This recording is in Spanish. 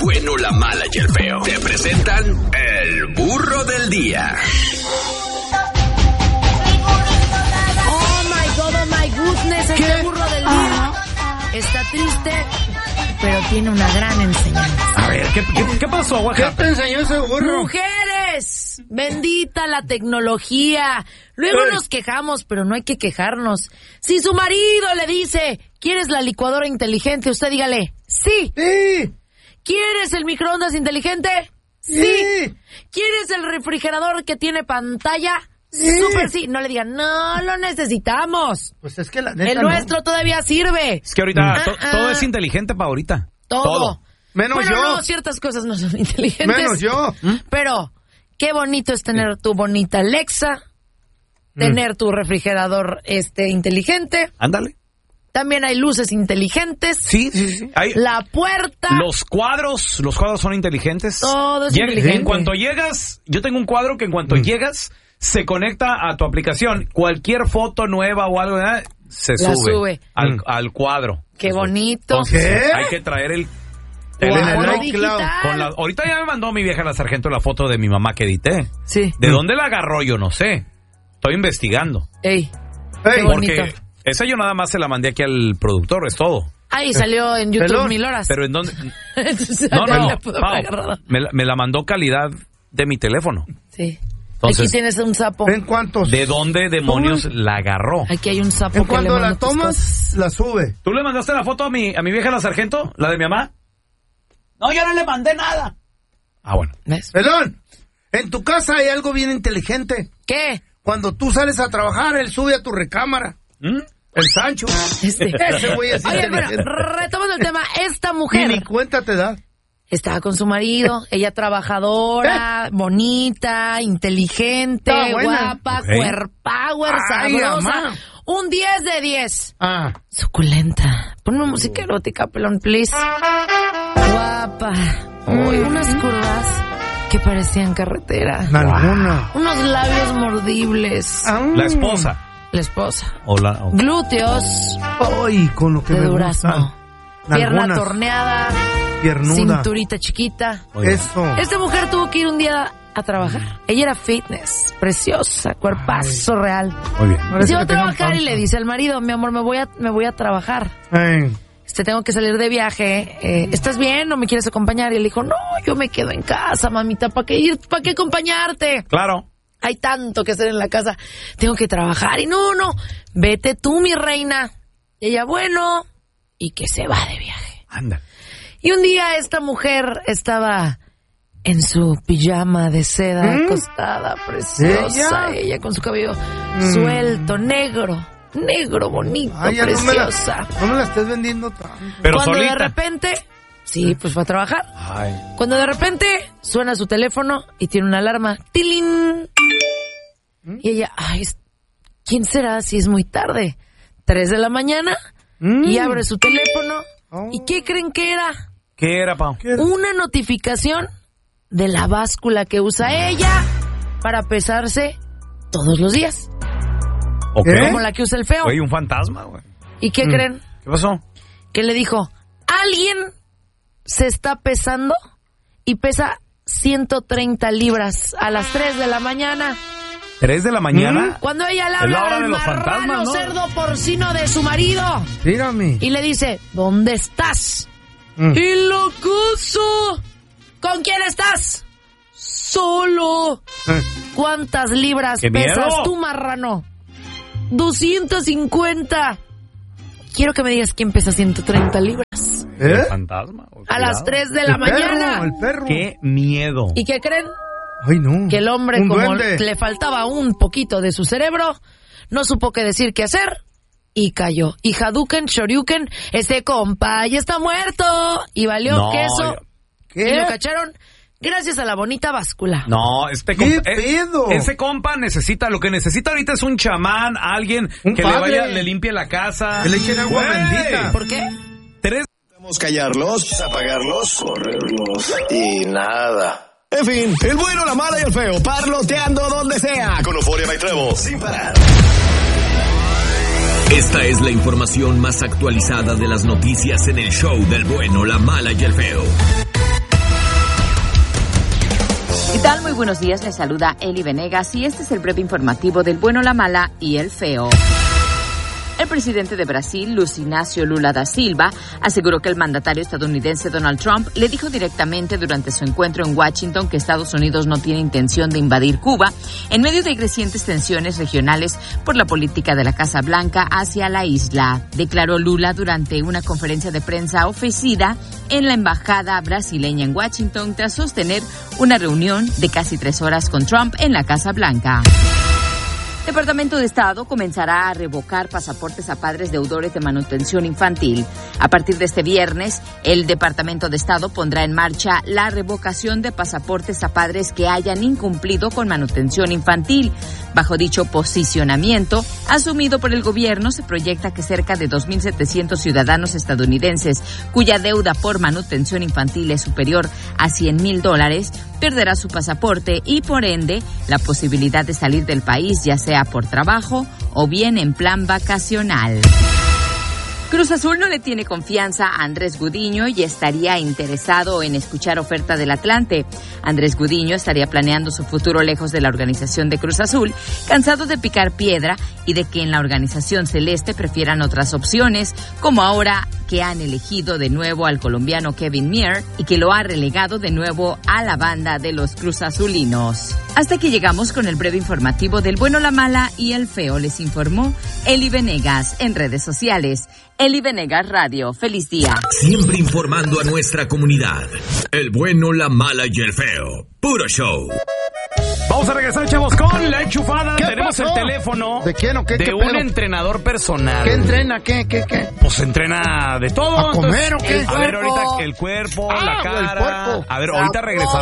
bueno, la mala y el feo te presentan el burro del día. Oh my goodness, este burro del día está triste, pero tiene una gran enseñanza. A ver, ¿qué pasó, Oaxaca? ¿Qué te enseñó ese burro? ¡Mujeres! Bendita la tecnología. Luego nos quejamos, pero no hay que quejarnos. Si su marido le dice, ¿quieres la licuadora inteligente? Usted dígale, sí. Sí. ¿Quieres el microondas inteligente? Sí. ¿Quieres el refrigerador que tiene pantalla? Sí. Súper sí. No le digan, no lo necesitamos. Pues es que la neta El nuestro todavía sirve. Es que ahorita todo es inteligente para ahorita. Todo. Menos bueno, yo. no, ciertas cosas no son inteligentes. Menos yo. Pero qué bonito es tener tu bonita Alexa, tener tu refrigerador inteligente. Ándale. También hay luces inteligentes. Sí. Hay La puerta. los cuadros son inteligentes. Todo es inteligente. En cuanto llegas, yo tengo un cuadro que en cuanto llegas se conecta a tu aplicación. Cualquier foto nueva o algo se sube. Al cuadro. Qué bonito. Entonces, hay que traer el Cuadro teléfono digital. ahorita ya me mandó mi vieja la sargento la foto de mi mamá que edité. Sí. ¿De dónde la agarró? Yo no sé. Estoy investigando. Ey. Ey, bonito. Porque esa yo nada más se la mandé aquí al productor, es todo. Ahí salió en YouTube Pelón. 1000 horas. Pero ¿en dónde? Entonces, No, ya la pudo haber Pau, agarrado. me la mandó calidad de mi teléfono. Sí. Entonces, Aquí tienes un sapo. ¿En cuántos? ¿de dónde demonios la agarró? Aquí hay un sapo En que le cuando manda la tus tomas, cosas. la sube. ¿Tú le mandaste la foto a mi vieja la sargento? ¿La de mi mamá? No, yo no le mandé nada. Ah, bueno. ¿Ves? Pelón, en tu casa hay algo bien inteligente. ¿Qué? Cuando tú sales a trabajar, él sube a tu recámara. El Sancho. Ese güey es Oye, bueno, inteligente. retomando el tema, esta Y mujer ni cuenta te da. estaba con su marido, ella trabajadora, bonita, inteligente, Está buena. guapa, Ok. cuerpower, Ay, sabrosa. mamá. Un 10 de 10. Ah. Suculenta. Ponme música erótica, pelón, please. Guapa. Uy, unas curvas que parecían carretera. Nalgona. Unos labios mordibles. La esposa. La esposa. O Glúteos Ay, con lo que de me durazno. gusta. Pierna Nalgonas. torneada. Piernuda. Cinturita chiquita. Oiga. Eso. Esta mujer tuvo que ir un día a trabajar. Ella era fitness, preciosa, cuerpazo real. Muy bien. Parece Se va que a tenía trabajar y panza. le dice al marido, mi amor, me voy a trabajar. Ey. Tengo que salir de viaje. ¿Estás bien? ¿No me quieres acompañar? Y él dijo, no, yo me quedo en casa, mamita. ¿Para qué ir? ¿Para qué acompañarte? Claro. Hay tanto que hacer en la casa. Tengo que trabajar. Y no, vete tú, mi reina. Y ella, bueno, y que se va de viaje. Anda. Y un día esta mujer estaba en su pijama de seda, acostada, preciosa. Ella con su cabello suelto, negro, bonito, Ay, ya preciosa. no me la estés vendiendo tanto. Pero Cuando solita. de repente, sí, pues fue a trabajar. Ay. Cuando de repente suena su teléfono y tiene una alarma, ¡tilín! Y ella, ay, ¿quién será si es muy tarde? 3 de la mañana y abre su teléfono. ¿Y qué creen que era? ¿Qué era, Pau? Una notificación de la báscula que usa ella para pesarse todos los días. ¿O ¿Qué? qué? Como la que usa el feo. Güey, un fantasma, güey. ¿Y qué creen? ¿Qué pasó? Que le dijo, alguien se está pesando y pesa 130 libras a las 3 de la mañana. 3 de la mañana. Cuando ella le Es la habla hora al de los marrano fantasmas, ¿no? cerdo porcino de su marido Mírame. y le dice, ¿dónde estás? ¡En la casa! ¿Con quién estás? Solo. ¿Cuántas libras ¡Qué pesas miedo! tú, marrano? 250. Quiero que me digas quién pesa 130 libras. El fantasma. güey, A las cuidado. 3 de la mañana. El perro. ¡Qué miedo! ¿Y qué creen? Ay, no. Que el hombre, Un como duende. le faltaba un poquito de su cerebro, no supo qué decir, qué hacer, y cayó. Y Hadouken, Shoryuken, ese compa ya está muerto. Y valió No, queso. ¿Qué? Y lo cacharon gracias a la bonita báscula. No, ¿Qué pedo? Ese compa necesita, lo que necesita ahorita es un chamán, alguien Un que padre. le limpie la casa. Que le echen agua Güey. bendita. ¿Por qué? 3 Podemos callarlos, apagarlos, correrlos y nada. En fin, el bueno, la mala y el feo, parloteando donde sea. Con Euphoria by Trevo, sin parar. Esta es la información más actualizada de las noticias en el show del bueno, la mala y el feo. ¿Qué tal? Muy buenos días, les saluda Eli Venegas y este es el breve informativo del bueno, la mala y el feo. El presidente de Brasil, Luiz Inácio Lula da Silva, aseguró que el mandatario estadounidense Donald Trump le dijo directamente durante su encuentro en Washington que Estados Unidos no tiene intención de invadir Cuba en medio de crecientes tensiones regionales por la política de la Casa Blanca hacia la isla, declaró Lula durante una conferencia de prensa ofrecida en la embajada brasileña en Washington tras sostener una reunión de casi 3 horas con Trump en la Casa Blanca. El Departamento de Estado comenzará a revocar pasaportes a padres deudores de manutención infantil. A partir de este viernes, el Departamento de Estado pondrá en marcha la revocación de pasaportes a padres que hayan incumplido con manutención infantil. Bajo dicho posicionamiento, asumido por el gobierno, se proyecta que cerca de 2.700 ciudadanos estadounidenses cuya deuda por manutención infantil es superior a $100,000 perderá su pasaporte y, por ende, la posibilidad de salir del país, ya sea por trabajo o bien en plan vacacional. Cruz Azul no le tiene confianza a Andrés Gudiño y estaría interesado en escuchar oferta del Atlante. Andrés Gudiño estaría planeando su futuro lejos de la organización de Cruz Azul, cansado de picar piedra y de que en la organización celeste prefieran otras opciones, como ahora que han elegido de nuevo al colombiano Kevin Mier y que lo ha relegado de nuevo a la banda de los Cruz Azulinos. Hasta aquí llegamos con el breve informativo del bueno, la mala y el feo. Les informó Eli Venegas en redes sociales. Eli Venegas Radio. Feliz día. Siempre informando a nuestra comunidad. El bueno, la mala y el feo. Puro show. Vamos a regresar, chavos, con la enchufada. Tenemos pasó? el teléfono ¿De quién o qué? de ¿Qué un pedo? entrenador personal. ¿Qué entrena? ¿Qué? Pues entrena de todo. ¿A comer o qué? A ver, ahorita el cuerpo, la cara. el cuerpo. A ver, ahorita regresamos.